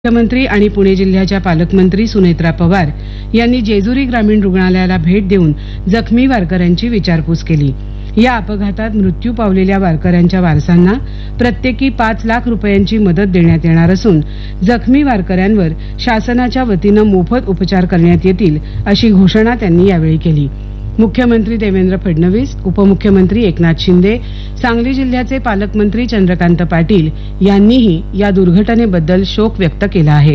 मुख्यमंत्री आणि पुणे जिल्ह्याच्या पालकमंत्री सुनेत्रा पवार यांनी जेजुरी ग्रामीण रुग्णालयाला भेट देऊन जखमी वारकऱ्यांची विचारपूस केली। या अपघातात मृत्यू पावलेल्या वारकऱ्यांच्या वारसांना प्रत्येकी 5 लाख रुपयांची मदत देण्यात येणार असून जखमी वारकऱ्यांवर शासनाच्या वतीनं मोफत उपचार करण्यात येतील अशी घोषणा त्यांनी यावेळी केली। मुख्यमंत्री देवेंद्र फडणवीस, उपमुख्यमंत्री एकनाथ शिंदे, सांगली जिल्ह्याचे पालकमंत्री चंद्रकांत पाटील यांनीही या दुर्घटनेबद्दल शोक व्यक्त केला आहे।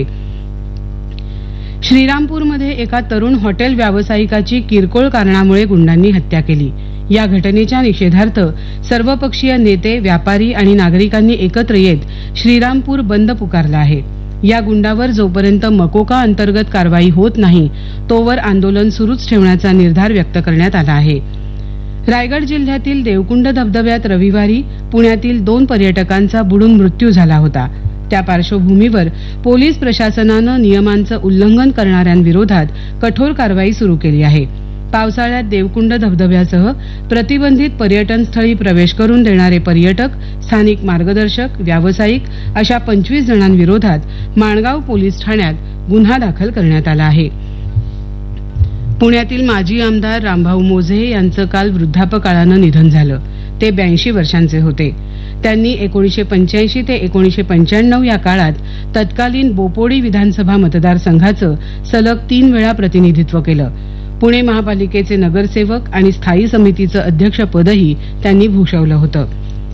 श्रीरामपूरमध्ये एका तरुण हॉटेल व्यावसायिकाची किरकोळ कारणामुळे गुंडांनी हत्या केली। या घटनेच्या निषेधार्थ सर्वपक्षीय नेते, व्यापारी आणि नागरिकांनी एकत्र येत श्रीरामपूर बंद पुकारला आहे। या गुंडावर जोपर्यंत मकोका अंतर्गत कारवाई होत नाही तोवर आंदोलन सुरूच ठेवण्याचा निर्धार व्यक्त करण्यात आला आहे। रायगड जिल्ह्यातील देवकुंड धबधब्यात रविवारी पुण्यातील 2 पर्यटकांचा बुडून मृत्यू झाला होता। त्या पार्श्वभूमीवर पोलीस प्रशासनानं नियमांचं उल्लंघन करणाऱ्यांविरोधात कठोर कारवाई सुरू केली आहे। पावसाळ्यात देवकुंड धबधब्यासह प्रतिबंधित पर्यटन स्थळी प्रवेश करून देणारे पर्यटक, स्थानिक मार्गदर्शक, व्यावसायिक अशा 25 जणांविरोधात माणगाव पोलीस ठाण्यात गुन्हा दाखल करण्यात आला आहे। पुण्यातील माजी आमदार रामभाऊ मोझे यांचं काल वृद्धापकाळानं निधन झालं। ते 82 वर्षांचे होते। त्यांनी 1985 ते 1995 या काळात तत्कालीन बोपोडी विधानसभा मतदारसंघाचं सलग 3 वेळा प्रतिनिधित्व केलं। पुणे महापालिकेचे नगरसेवक आणि स्थायी समितीचं अध्यक्षपदही त्यांनी भूषवलं होतं।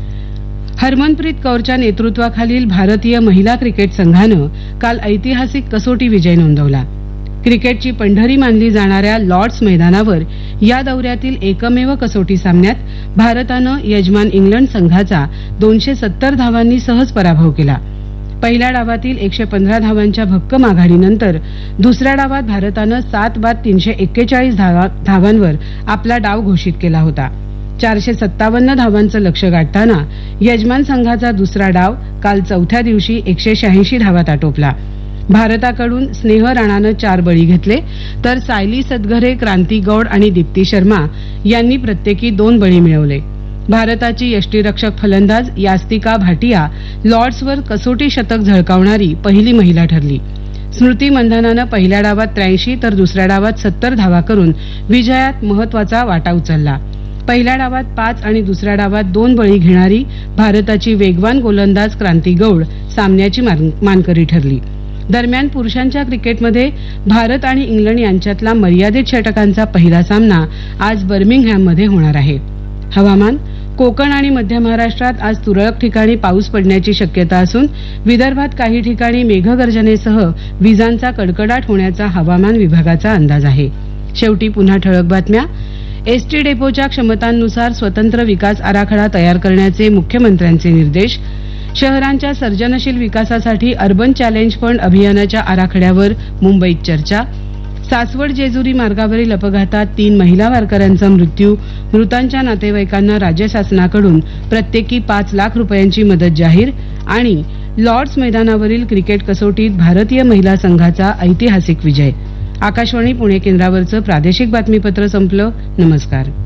हरमनप्रीत कौरच्या नेतृत्वाखालील भारतीय महिला क्रिकेट संघानं काल ऐतिहासिक कसोटी विजय नोंदवला। क्रिकेटची पंढरी मानली जाणाऱ्या लॉर्ड्स मैदानावर या दौऱ्यातील एकमेव कसोटी सामन्यात भारतानं यजमान इंग्लंड संघाचा 270 धावांनी सहज पराभव केला। पहिल्या डावातील 115 धावांच्या भक्कम आघाडीनंतर दुसऱ्या डावात भारतानं 7 बाद 341 धावांवर आपला डाव घोषित केला होता। 457 धावांचं लक्ष्य गाठताना यजमान संघाचा दुसरा डाव काल चौथ्या दिवशी 186 धावात आटोपला। भारताकडून स्नेह राणानं 4 बळी घेतले तर सायली सदघरे, क्रांती गौड आणि दीप्ती शर्मा यांनी प्रत्येकी 2 बळी मिळवले। भारताची यष्टीरक्षक फलंदाज यास्तिका भाटिया लॉर्ड्सवर कसोटी शतक झळकावणारी पहिली महिला ठरली। स्मृती मंधानानं पहिल्या डावात 83 तर दुसऱ्या डावात 70 धावा करून विजयात महत्वाचा वाटा उचलला। पहिल्या डावात 5 आणि दुसऱ्या डावात 2 बळी घेणारी भारताची वेगवान गोलंदाज क्रांती गौड सामन्याची मानकरी ठरली। दरम्यान पुरुषांच्या क्रिकेटमध्ये भारत आणि इंग्लंड यांच्यातला मर्यादित षटकांचा पहिला सामना आज बर्मिंगहॅममध्ये होणार आहे। हवामान, कोकण आणि मध्य महाराष्ट्रात आज तुरळक ठिकाणी पाऊस पडण्याची शक्यता असून विदर्भात काही ठिकाणी मेघगर्जनेसह विजांचा कडकडाट होण्याचा हवामान विभागाचा अंदाज आहे। शेवटी पुन्हा ठळक बातम्या। एसटी डेपोच्या क्षमतांनुसार स्वतंत्र विकास आराखडा तयार करण्याचे मुख्यमंत्र्यांचे निर्देश। शहरांच्या सर्जनशील विकासासाठी अर्बन चॅलेंज फंड अभियानाच्या आराखड्यावर मुंबईत चर्चा। सासवड जेजुरी मार्गावरील अपघातात 3 महिला वारकऱ्यांचा मृत्यू, मृतांच्या नातेवाईकांना राज्य शासनाकडून प्रत्येकी 5 लाख रुपयांची मदत जाहीर आणि लॉर्ड्स मैदानावरील क्रिकेट कसोटीत भारतीय महिला संघाचा ऐतिहासिक विजय। आकाशवाणी पुणे केंद्रावरचं प्रादेशिक बातमीपत्र संपलं। नमस्कार।